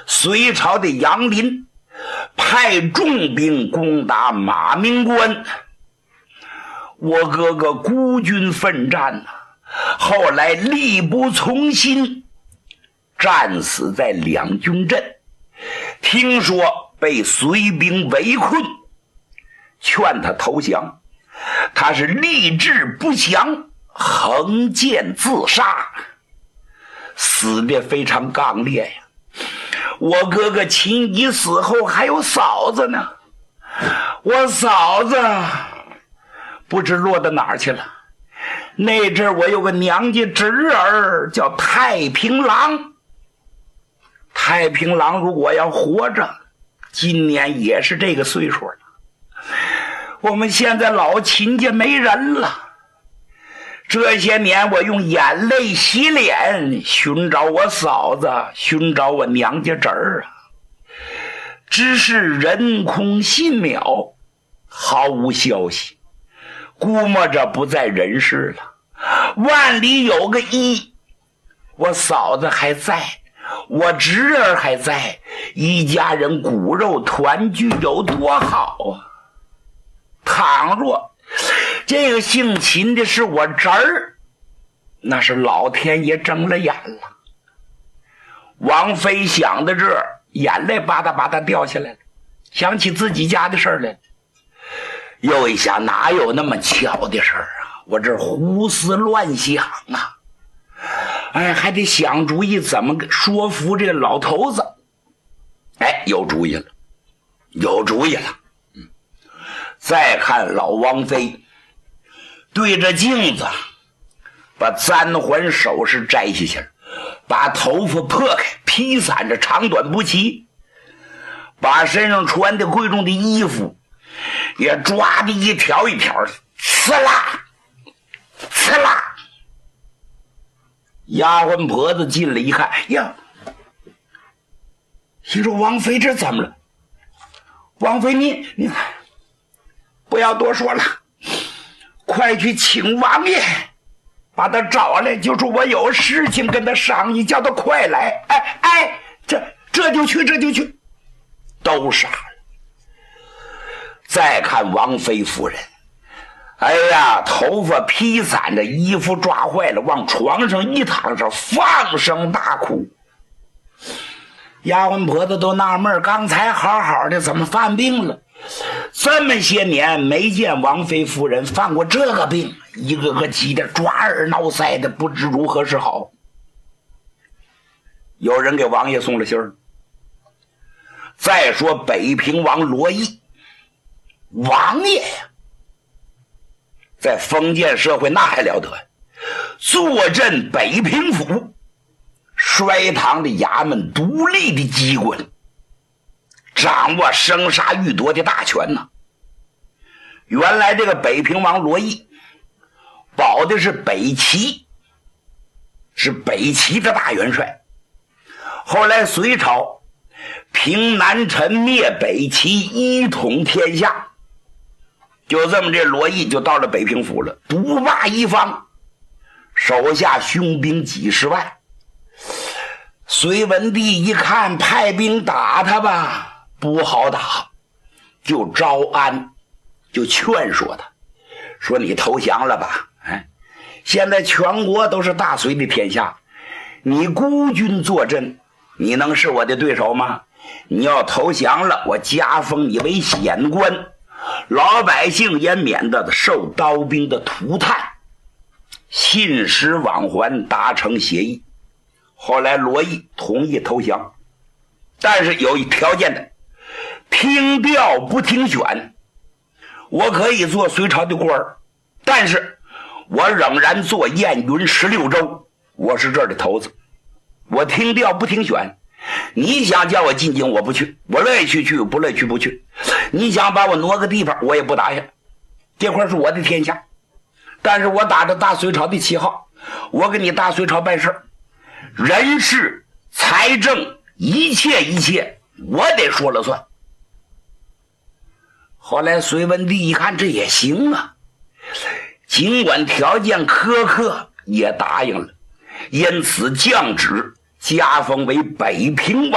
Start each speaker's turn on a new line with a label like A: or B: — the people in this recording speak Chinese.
A: 隋朝的杨林派重兵攻打马明关，我哥哥孤军奋战后来力不从心，战死在两军阵。听说被隋兵围困，劝他投降，他是立志不降，横剑自杀，死得非常刚烈呀。我哥哥秦乙死后还有嫂子呢，我嫂子不知落到哪儿去了。那阵我有个娘家侄儿叫太平郎，太平郎如果要活着，今年也是这个岁数了。我们现在老秦家没人了，这些年我用眼泪洗脸，寻找我嫂子，寻找我娘家侄儿啊，只是人空信渺，毫无消息，估摸着不在人世了。万里有个一，我嫂子还在，我侄儿还在，一家人骨肉团聚有多好啊！倘若这个姓秦的是我侄儿，那是老天爷睁了眼了。王妃想到这儿，眼泪吧嗒吧嗒掉下来了，想起自己家的事儿来，又一想哪有那么巧的事儿啊，我这胡思乱想啊，还得想主意怎么说服这个老头子。有主意了，有主意了。再看老王妃对着镜子，把簪环首饰摘下去了，把头发破开，披散着长短不齐，把身上穿的贵重的衣服也抓的一条一条的，呲啦呲啦。丫鬟婆子进来一看，呀，心说王妃这怎么了？王妃你不要多说了，快去请王爷把他找来，就说我有事情跟他商议，叫他快来。这就去，都傻了。再看王妃夫人，头发披散着，衣服抓坏了，往床上一躺着，放声大哭。丫鬟婆子都纳闷，刚才好好的怎么犯病了？这么些年没见王妃夫人犯过这个病，一个个急得抓耳挠腮的，不知如何是好。有人给王爷送了信儿。再说北平王罗毅，王爷呀，在封建社会那还了得，坐镇北平府，衰唐的衙门，独立的机关，掌握生杀予夺的大权呢。原来这个北平王罗毅保的是北齐，是北齐的大元帅。后来隋朝平南陈，灭北齐，一统天下，就这么这罗毅就到了北平府了，独霸一方，手下凶兵几十万。隋文帝一看派兵打他吧，不好打，就招安，就劝说他，说你投降了吧，现在全国都是大隋的天下，你孤军坐镇，你能是我的对手吗？你要投降了，我加封你为显官，老百姓也免得受刀兵的涂炭。信使往还，达成协议。后来罗毅同意投降，但是有一条件的，听调不听选。我可以做隋朝的官儿，但是我仍然做燕云16州，我是这儿的头子，我听调不听选。你想叫我进京，我不去，我乐意去去，不乐意去不去。你想把我挪个地方，我也不答应。这块是我的天下，但是我打着大隋朝的旗号，我给你大隋朝办事，人事财政一切我得说了算。后来隋文帝一看这也行啊，尽管条件苛刻也答应了，因此降旨加封为北平王。